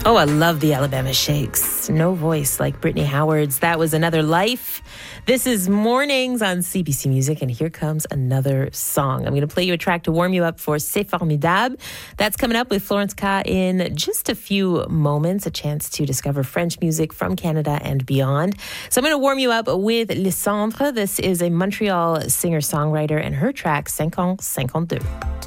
Oh, I love the Alabama Shakes. No voice like Brittany Howard's. That was Another Life. This is Mornings on CBC Music, and here comes another song. I'm going to play you a track to warm you up for C'est Formidable. That's coming up with Florence Ka in just a few moments, a chance to discover French music from Canada and beyond. So I'm going to warm you up with Lysandre. This is a Montreal singer-songwriter, and her track, 50-52.